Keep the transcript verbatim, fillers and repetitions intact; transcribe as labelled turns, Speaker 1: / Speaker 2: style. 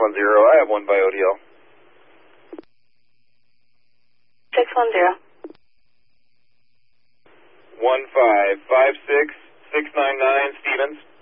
Speaker 1: one zero. I have one by O D L.
Speaker 2: six one zero.
Speaker 1: one five five six six nine nine, Stevens.